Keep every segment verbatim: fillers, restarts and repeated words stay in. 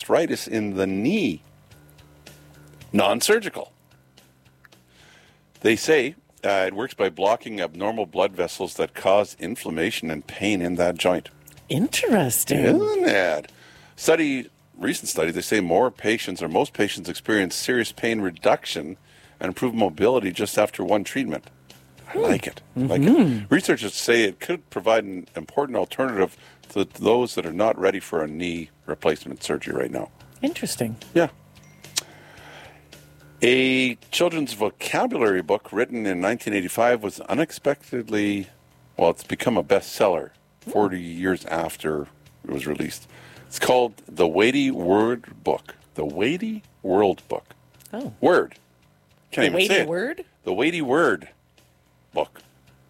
arthritis in the knee. Non-surgical. They say uh, it works by blocking abnormal blood vessels that cause inflammation and pain in that joint. Interesting. Isn't it? Study, recent study, they say more patients or most patients experience serious pain reduction and improved mobility just after one treatment. I like it. I like Mm-hmm. it. Researchers say it could provide an important alternative to those that are not ready for a knee replacement surgery right now. Interesting. Yeah. A children's vocabulary book written in nineteen eighty-five was unexpectedly, well, it's become a bestseller forty years after it was released. It's called The Weighty Word Book. The Weighty World Book. Oh. Word. Can't The even weighty say it. word? The Weighty Word Book.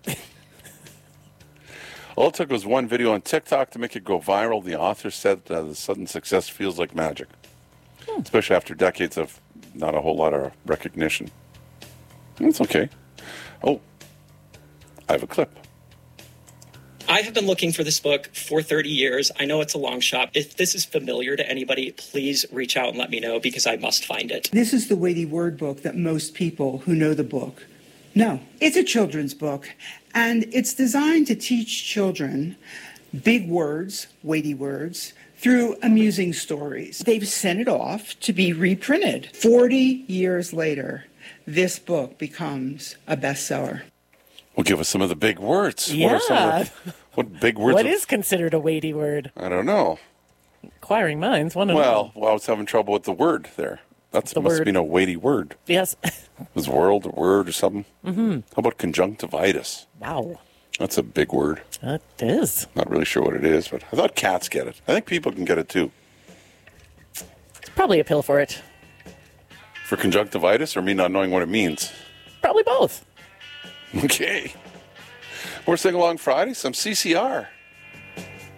All it took was one video on TikTok to make it go viral. The author said uh, the sudden success feels like magic, hmm. especially after decades of not a whole lot of recognition. That's okay. Oh, I have a clip. I have been looking for this book for thirty years. I know it's a long shot. If this is familiar to anybody, please reach out and let me know because I must find it. This is the weighty word book that most people who know the book know. It's a children's book, and it's designed to teach children big words, weighty words, through amusing stories. They've sent it off to be reprinted. forty years later, this book becomes a bestseller. Well, give us some of the big words. Yeah. What are some of the, what big words? What of, is considered a weighty word? I don't know. Inquiring minds want to Well, know. well, I was having trouble with the word there. That's The must word. have been a weighty word. Yes. Was world a word or something? Mm-hmm. How about conjunctivitis? Wow. That's a big word. That is. Not really sure what it is, but I thought cats get it. I think people can get it too. Probably a pill for it. For conjunctivitis or me not knowing what it means? Probably both. Okay. We're singing along Friday, some C C R.